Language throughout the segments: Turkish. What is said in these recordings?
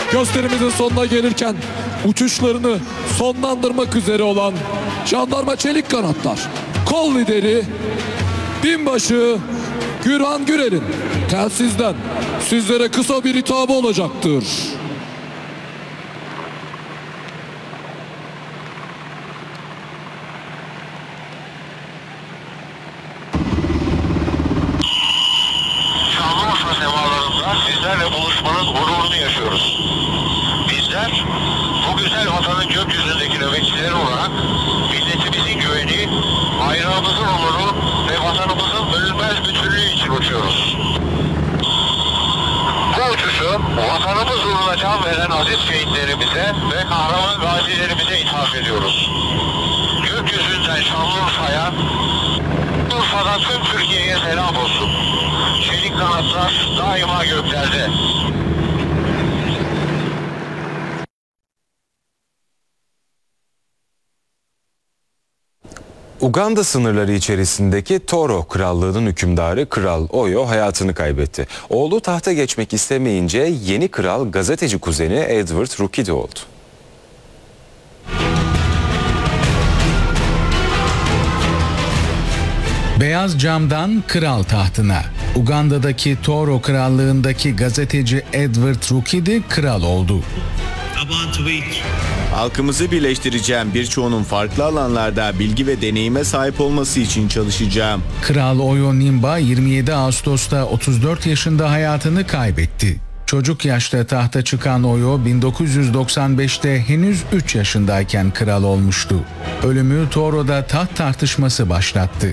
Gösterimizin sonuna gelirken uçuşlarını sonlandırmak üzere olan Jandarma Çelik Kanatlar kol lideri Binbaşı Gürhan Gürel'in telsizden sizlere kısa bir hitabı olacaktır. Şanlıurfa semalarında sizlerle buluşmanın gururunu yaşıyoruz. Bizler bu güzel vatanın gökyüzündeki nöbetçileri olarak milletimizin güveni, bayrağımızın onuru ve vatanımızın bölünmez bütünlüğü için uçuyoruz. Bu uçuşu vatanımız uğruna can veren aziz şehitlerimize ve kahraman gazilerimize ithaf ediyoruz. Gökyüzünden Şanlıurfa'ya, Urfa'dan tüm Türkiye'ye selam olsun. Çelik kanatlar daima göklerde. Uganda sınırları içerisindeki Toro Krallığı'nın hükümdarı Kral Oyo hayatını kaybetti. Oğlu tahta geçmek istemeyince yeni kral gazeteci kuzeni Edward Rukidi oldu. Beyaz camdan kral tahtına. Uganda'daki Toro Krallığı'ndaki gazeteci Edward Rukidi kral oldu. Halkımızı birleştireceğim, birçoğunun farklı alanlarda bilgi ve deneyime sahip olması için çalışacağım. Kral Oyo Nimba 27 Ağustos'ta 34 yaşında hayatını kaybetti. Çocuk yaşta tahta çıkan Oyo 1995'te henüz 3 yaşındayken kral olmuştu. Ölümü Toro'da taht tartışması başlattı.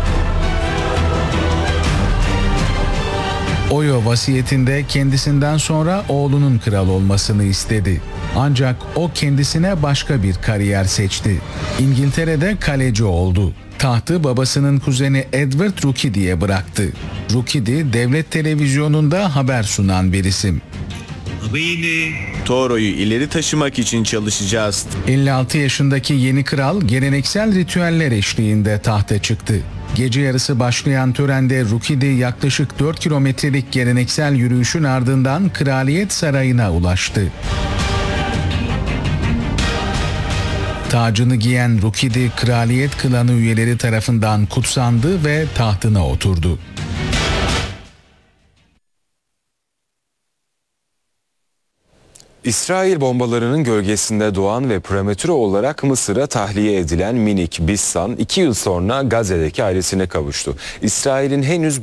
Oyo vasiyetinde kendisinden sonra oğlunun kral olmasını istedi. Ancak o kendisine başka bir kariyer seçti. İngiltere'de kaleci oldu. Tahtı babasının kuzeni Edward Rukidi'ye bıraktı. Rukidi, devlet televizyonunda haber sunan bir isim. Toro'yu ileri taşımak için çalışacağız. 56 yaşındaki yeni kral geleneksel ritüeller eşliğinde tahta çıktı. Gece yarısı başlayan törende Rukidi yaklaşık 4 kilometrelik geleneksel yürüyüşün ardından Kraliyet Sarayı'na ulaştı. Tacını giyen Rukidi, Kraliyet klanı üyeleri tarafından kutsandı ve tahtına oturdu. İsrail bombalarının gölgesinde doğan ve prematüre olarak Mısır'a tahliye edilen minik Bissan 2 yıl sonra Gazze'deki ailesine kavuştu. İsrail'in henüz